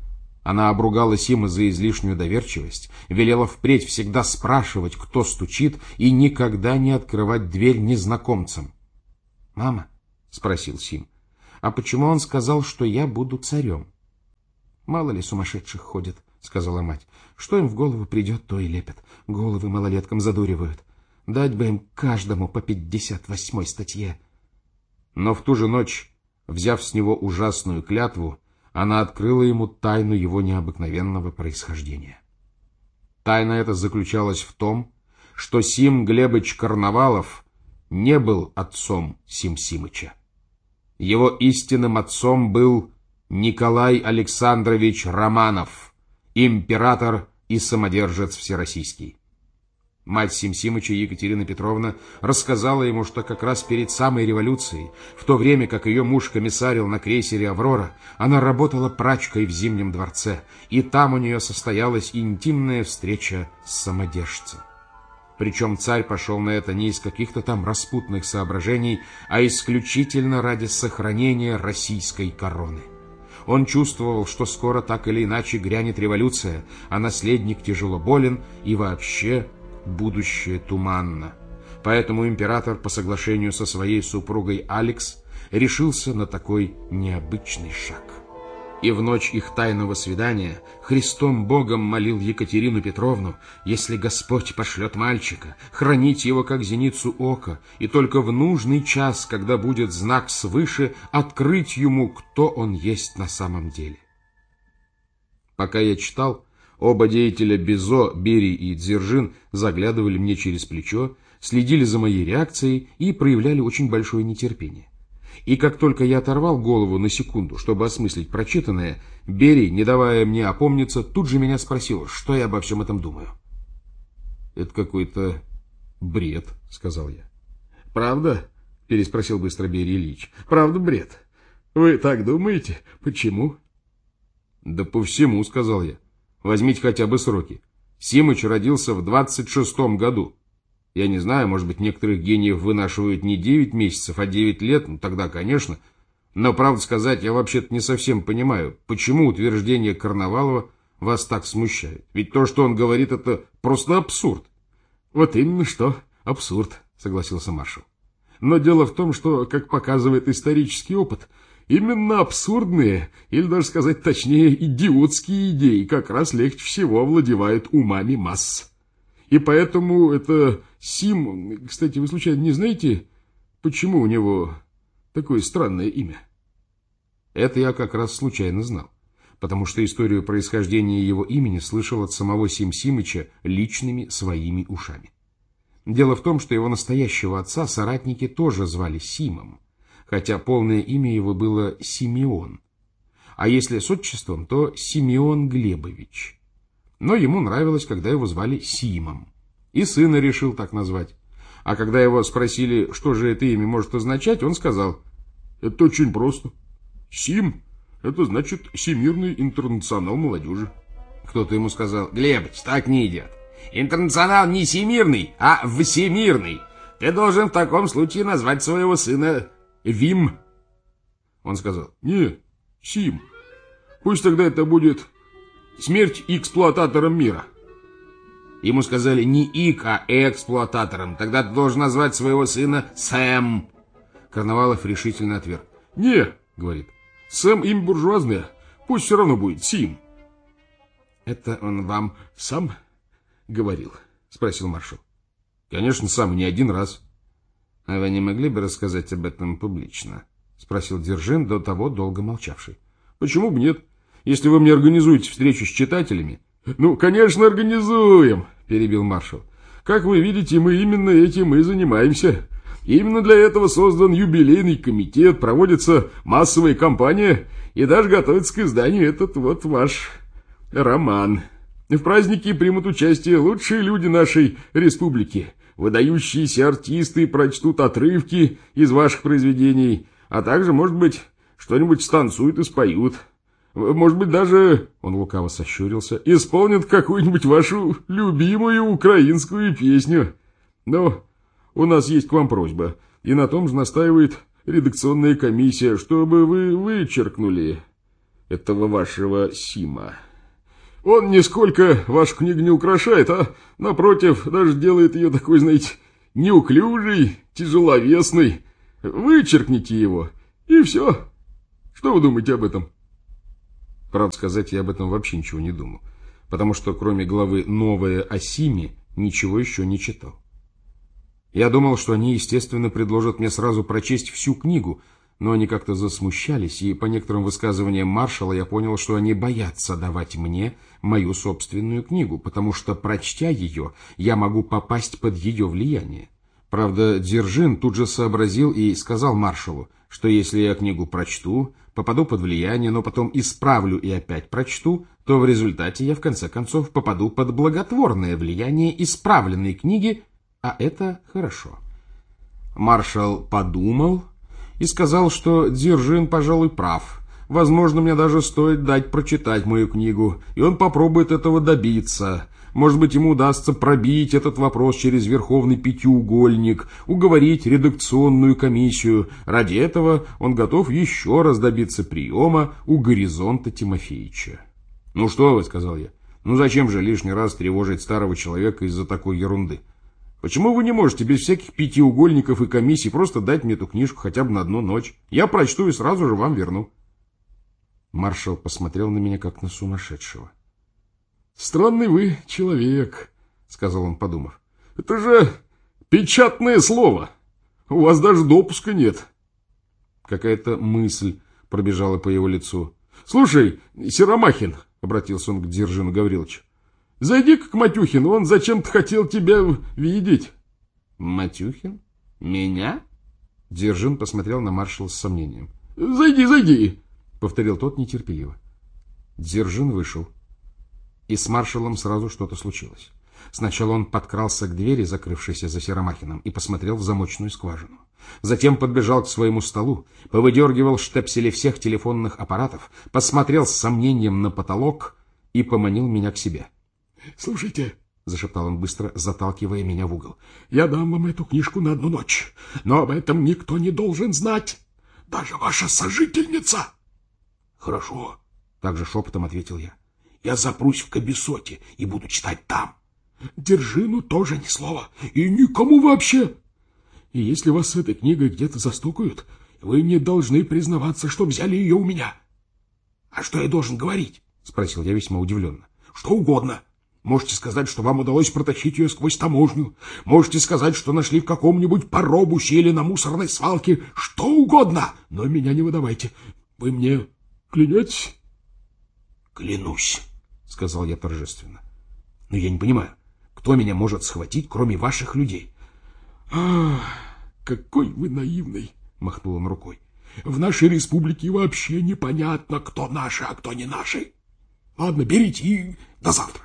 Она обругала Сима за излишнюю доверчивость, велела впредь всегда спрашивать, кто стучит, и никогда не открывать дверь незнакомцам. «Мама», — спросил Сим, — «а почему он сказал, что я буду царем?» «Мало ли сумасшедших ходят», — сказала мать. «Что им в голову придет, то и лепят. Головы малолеткам задуривают. Дать бы им каждому по 58-й статье». Но в ту же ночь, взяв с него ужасную клятву, она открыла ему тайну его необыкновенного происхождения. Тайна эта заключалась в том, что Сим Глебыч Карнавалов не был отцом Сим Симыча. Его истинным отцом был Николай Александрович Романов, император и самодержец всероссийский. Мать Сим Симыча, Екатерина Петровна, рассказала ему, что как раз перед самой революцией, в то время как ее муж комиссарил на крейсере «Аврора», она работала прачкой в Зимнем дворце, и там у нее состоялась интимная встреча с самодержцем. Причем царь пошел на это не из каких-то там распутных соображений, а исключительно ради сохранения российской короны. Он чувствовал, что скоро так или иначе грянет революция, а наследник тяжело болен и вообще будущее туманно. Поэтому император по соглашению со своей супругой Алекс решился на такой необычный шаг. И в ночь их тайного свидания Христом Богом молил Екатерину Петровну, если Господь пошлет мальчика, хранить его как зеницу ока, и только в нужный час, когда будет знак свыше, открыть ему, кто он есть на самом деле. Пока я читал, оба деятеля Бизо, Берий и Дзержин заглядывали мне через плечо, следили за моей реакцией и проявляли очень большое нетерпение. И как только я оторвал голову на секунду, чтобы осмыслить прочитанное, Берий, не давая мне опомниться, тут же меня спросил, что я обо всем этом думаю. «Это какой-то бред», — сказал я. «Правда?» — переспросил быстро Берий Ильич. «Правда бред? Вы так думаете? Почему?» «Да по всему», — сказал я. «Возьмите хотя бы сроки. Симыч родился в 26-м году. Я не знаю, может быть, некоторых гениев вынашивают не 9 месяцев, а 9 лет, ну тогда, конечно. Но, правду сказать, я вообще-то не совсем понимаю, почему утверждение Карнавалова вас так смущает. Ведь то, что он говорит, это просто абсурд». «Вот именно что абсурд», — согласился маршал. «Но дело в том, что, как показывает исторический опыт, именно абсурдные, или даже сказать точнее, идиотские идеи как раз легче всего овладевают умами масс. И поэтому это Сим... Кстати, вы случайно не знаете, почему у него такое странное имя?» Это я как раз случайно знал, потому что историю происхождения его имени слышал от самого Сим Симыча личными своими ушами. Дело в том, что его настоящего отца соратники тоже звали Симом, хотя полное имя его было Симеон, а если с отчеством, то Симеон Глебович. Но ему нравилось, когда его звали Симом, и сына решил так назвать. А когда его спросили, что же это имя может означать, он сказал: «Это очень просто. Сим — это значит Всемирный интернационал молодежи». Кто-то ему сказал: «Глебыч, так не идет. Интернационал не всемирный, а всемирный. Ты должен в таком случае назвать своего сына Вим». Он сказал: «Не, Сим. Пусть тогда это будет смерть эксплуататорам мира». Ему сказали: «Не ик, а эксплуататором. Тогда ты должен назвать своего сына Сэм». Карнавалов решительно отверг. «Не, — говорит, — Сэм имя буржуазное. Пусть все равно будет Сим». «Это он вам сам говорил?» — спросил маршал. «Конечно, сам, не один раз». «А вы не могли бы рассказать об этом публично?» — спросил Дзержин, до того долго молчавший. «Почему бы нет? Если вы мне организуете встречу с читателями...» «Ну, конечно, организуем», — перебил маршал. «Как вы видите, мы именно этим и занимаемся. Именно для этого создан юбилейный комитет, проводится массовая кампания, и даже готовится к изданию этот вот ваш роман. В празднике примут участие лучшие люди нашей республики. Выдающиеся артисты прочтут отрывки из ваших произведений, а также, может быть, что-нибудь станцуют и споют. Может быть, даже, — он лукаво сощурился, — исполнят какую-нибудь вашу любимую украинскую песню. Но у нас есть к вам просьба, и на том же настаивает редакционная комиссия, чтобы вы вычеркнули этого вашего Сима Он нисколько вашу книгу не украшает, а, напротив, даже делает ее такой, знаете, неуклюжей, тяжеловесной. Вычеркните его, и все. Что вы думаете об этом? Правда сказать, я об этом вообще ничего не думал, потому что кроме главы «Новое о Симе» ничего еще не читал. Я думал, что они, естественно, предложат мне сразу прочесть всю книгу, но они как-то засмущались, и по некоторым высказываниям маршала я понял, что они боятся давать мне мою собственную книгу, потому что, прочтя ее, я могу попасть под ее влияние. Правда, Дзержин тут же сообразил и сказал маршалу, что если я книгу прочту, попаду под влияние, но потом исправлю и опять прочту, то в результате я в конце концов попаду под благотворное влияние исправленной книги, а это хорошо. Маршал подумал и сказал, что Дзержин, пожалуй, прав. Возможно, мне даже стоит дать прочитать мою книгу, и он попробует этого добиться. Может быть, ему удастся пробить этот вопрос через Верховный Пятиугольник, уговорить редакционную комиссию. Ради этого он готов еще раз добиться приема у Горизонта Тимофеевича. «Ну что вы», — сказал я, — «ну зачем же лишний раз тревожить старого человека из-за такой ерунды? Почему вы не можете без всяких пятиугольников и комиссий просто дать мне эту книжку хотя бы на одну ночь? Я прочту и сразу же вам верну». Маршал посмотрел на меня, как на сумасшедшего. «Странный вы человек», — сказал он, подумав. «Это же печатное слово. У вас даже допуска нет». Какая-то мысль пробежала по его лицу. «Слушай, Серомахин», — обратился он к Дзержину Гавриловичу, — «зайди-ка к Матюхину, он зачем-то хотел тебя видеть». «Матюхин? Меня?» Дзержин посмотрел на маршала с сомнением. «Зайди, зайди», — повторил тот нетерпеливо. Дзержин вышел. И с маршалом сразу что-то случилось. Сначала он подкрался к двери, закрывшейся за Серомахиным, и посмотрел в замочную скважину. Затем подбежал к своему столу, повыдергивал штепсели всех телефонных аппаратов, посмотрел с сомнением на потолок и поманил меня к себе. «Слушайте», — зашептал он быстро, заталкивая меня в угол, — «я дам вам эту книжку на одну ночь, но об этом никто не должен знать, даже ваша сожительница». «Хорошо», — также шепотом ответил я. «Я запрусь в Кабесоте и буду читать там. Дзержину тоже ни слова, и никому вообще. И если вас с этой книгой где-то застукают, вы не должны признаваться, что взяли ее у меня». «А что я должен говорить?» — спросил я весьма удивленно. «Что угодно. Можете сказать, что вам удалось протащить ее сквозь таможню. Можете сказать, что нашли в каком-нибудь паробусе или на мусорной свалке. Что угодно, но меня не выдавайте. Вы мне клянетесь?» «Клянусь», — сказал я торжественно. «Но я не понимаю, кто меня может схватить, кроме ваших людей?» «Ах, какой вы наивный», — махнул он рукой. «В нашей республике вообще непонятно, кто наши, а кто не наши. Ладно, берите и до завтра».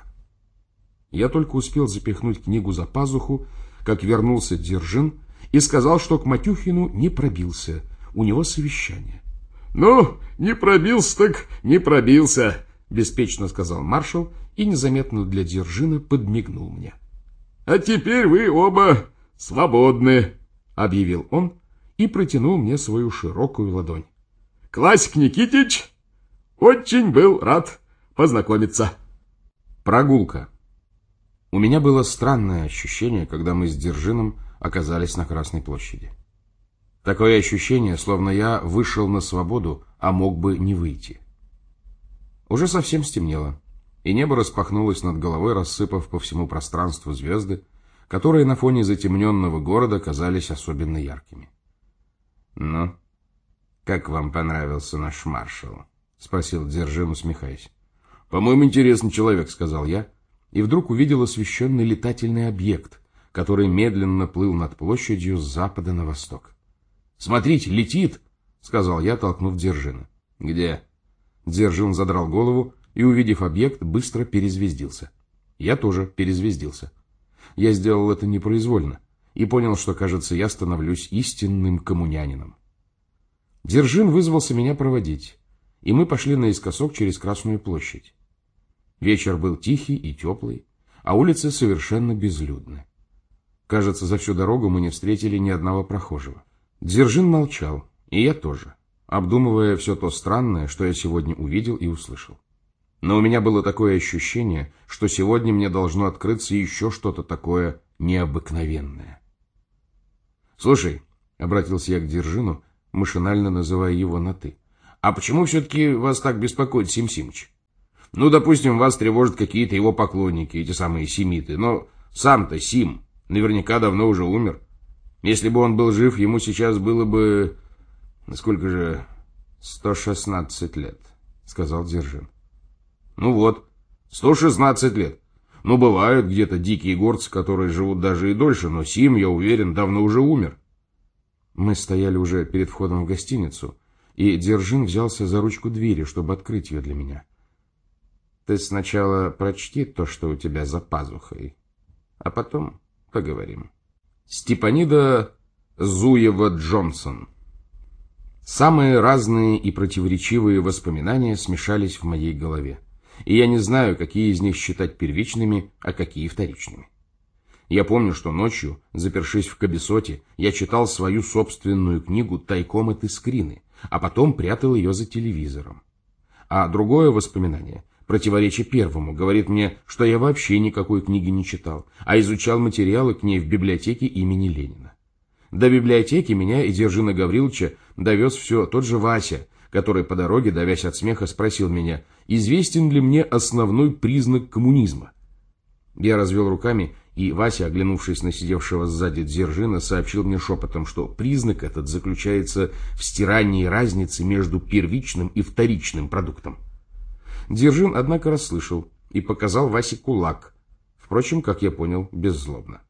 Я только успел запихнуть книгу за пазуху, как вернулся Дзержин и сказал, что к Матюхину не пробился, у него совещание. «Ну, не пробился так не пробился», — беспечно сказал маршал и незаметно для Дзержина подмигнул мне. «А теперь вы оба свободны», — объявил он и протянул мне свою широкую ладонь. «Классик Никитич, очень был рад познакомиться». Прогулка. У меня было странное ощущение, когда мы с Дзержином оказались на Красной площади. Такое ощущение, словно я вышел на свободу, а мог бы не выйти. Уже совсем стемнело, и небо распахнулось над головой, рассыпав по всему пространству звезды, которые на фоне затемненного города казались особенно яркими. «Ну, как вам понравился наш маршал?» — спросил Дзержин, усмехаясь. «По-моему, интересный человек», — сказал я, и вдруг увидел освещенный летательный объект, который медленно плыл над площадью с запада на восток. «Смотрите, летит!» — сказал я, толкнув Дзержина. «Где?» Дзержин задрал голову и, увидев объект, быстро перезвездился. Я тоже перезвездился. Я сделал это непроизвольно и понял, что, кажется, я становлюсь истинным коммунянином. Дзержин вызвался меня проводить, и мы пошли наискосок через Красную площадь. Вечер был тихий и теплый, а улицы совершенно безлюдны. Кажется, за всю дорогу мы не встретили ни одного прохожего. Дзержин молчал, и я тоже, обдумывая все то странное, что я сегодня увидел и услышал. Но у меня было такое ощущение, что сегодня мне должно открыться еще что-то такое необыкновенное. «Слушай», — обратился я к Держину, машинально называя его на «ты», «а почему все-таки вас так беспокоит Сим Симыч? Ну, допустим, вас тревожат какие-то его поклонники, эти самые семиты, но сам-то Сим наверняка давно уже умер. Если бы он был жив, ему сейчас было бы... сколько же... 116 лет», — сказал Держин. «Ну вот, 116 лет. Ну, бывают где-то дикие горцы, которые живут даже и дольше, но Сим, я уверен, давно уже умер». Мы стояли уже перед входом в гостиницу, и Держин взялся за ручку двери, чтобы открыть ее для меня. «Ты сначала прочти то, что у тебя за пазухой, а потом поговорим». Степанида Зуева-Джонсон. Самые разные и противоречивые воспоминания смешались в моей голове, и я не знаю, какие из них считать первичными, а какие вторичными. Я помню, что ночью, запершись в кабесоте, я читал свою собственную книгу тайком от Искрины, а потом прятал ее за телевизором. А другое воспоминание, противоречие первому, говорит мне, что я вообще никакой книги не читал, а изучал материалы к ней в библиотеке имени Ленина. До библиотеки меня и Держина Гавриловича довез все тот же Вася, который по дороге, давясь от смеха, спросил меня, известен ли мне основной признак коммунизма. Я развел руками, и Вася, оглянувшись на сидевшего сзади Держина, сообщил мне шепотом, что признак этот заключается в стирании разницы между первичным и вторичным продуктом. Держин, однако, расслышал и показал Васе кулак, впрочем, как я понял, беззлобно.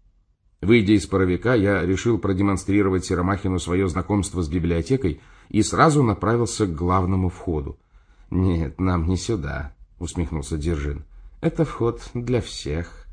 Выйдя из паровика, я решил продемонстрировать Серомахину свое знакомство с библиотекой и сразу направился к главному входу. «Нет, нам не сюда», — усмехнулся Держин. «Это вход для всех».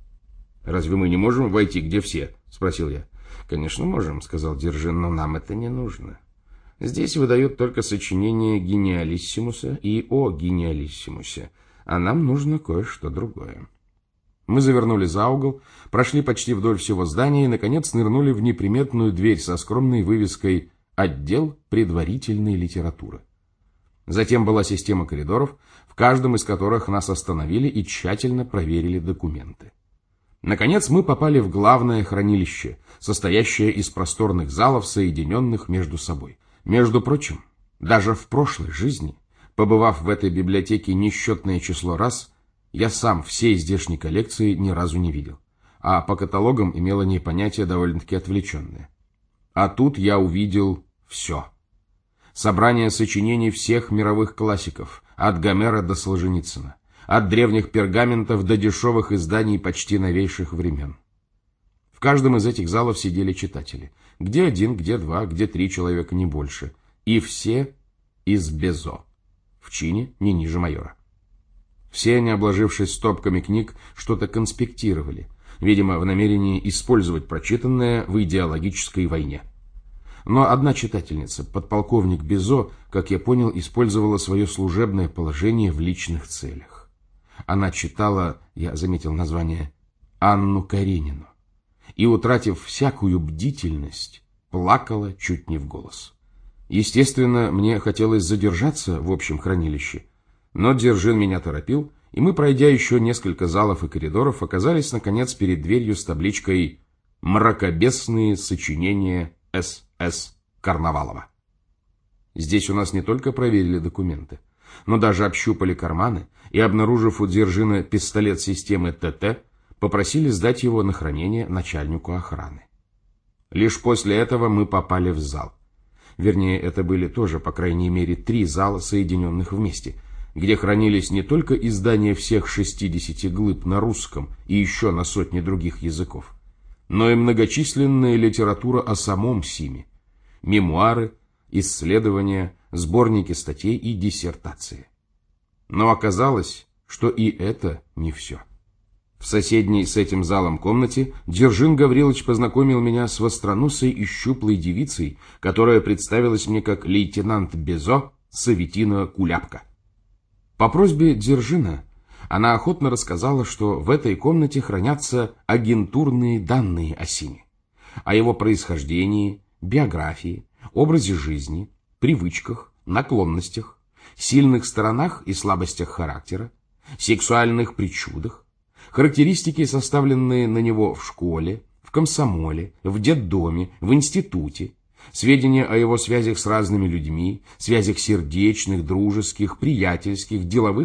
«Разве мы не можем войти, где все?» — спросил я. «Конечно можем», — сказал Держин, — «но нам это не нужно. Здесь выдают только сочинения гениалиссимуса и о гениалиссимусе, а нам нужно кое-что другое». Мы завернули за угол, прошли почти вдоль всего здания и, наконец, нырнули в неприметную дверь со скромной вывеской «Отдел предварительной литературы». Затем была система коридоров, в каждом из которых нас остановили и тщательно проверили документы. Наконец мы попали в главное хранилище, состоящее из просторных залов, соединенных между собой. Между прочим, даже в прошлой жизни, побывав в этой библиотеке несчетное число раз, я сам всей здешней коллекции ни разу не видел, а по каталогам имел о ней понятие довольно-таки отвлеченное. А тут я увидел все. Собрание сочинений всех мировых классиков, от Гомера до Солженицына, от древних пергаментов до дешевых изданий почти новейших времен. В каждом из этих залов сидели читатели, где один, где два, где три человека, не больше, и все из Безо, в чине не ниже майора. Все они, обложившись стопками книг, что-то конспектировали, видимо, в намерении использовать прочитанное в идеологической войне. Но одна читательница, подполковник Безо, как я понял, использовала свое служебное положение в личных целях. Она читала, я заметил название, Анну Каренину, и, утратив всякую бдительность, плакала чуть не в голос. Естественно, мне хотелось задержаться в общем хранилище, но Держин меня торопил, и мы, пройдя еще несколько залов и коридоров, оказались, наконец, перед дверью с табличкой «Мракобесные сочинения С.С. Карнавалова». Здесь у нас не только проверили документы, но даже общупали карманы и, обнаружив у Держина пистолет системы ТТ, попросили сдать его на хранение начальнику охраны. Лишь после этого мы попали в зал. Вернее, это были тоже, по крайней мере, 3 зала, соединенных вместе, где хранились не только издания всех 60 глыб на русском и еще на сотни других языков, но и многочисленная литература о самом Симе, мемуары, исследования, сборники статей и диссертации. Но оказалось, что и это не все. В соседней с этим залом комнате Держин Гаврилович познакомил меня с востроносой и щуплой девицей, которая представилась мне как лейтенант Безо Саветина Куляпка. По просьбе Держина она охотно рассказала, что в этой комнате хранятся агентурные данные о Симе, о его происхождении, биографии, образе жизни, привычках, наклонностях, сильных сторонах и слабостях характера, сексуальных причудах, характеристики, составленные на него в школе, в комсомоле, в детдоме, в институте, сведения о его связях с разными людьми, связях сердечных, дружеских, приятельских, деловых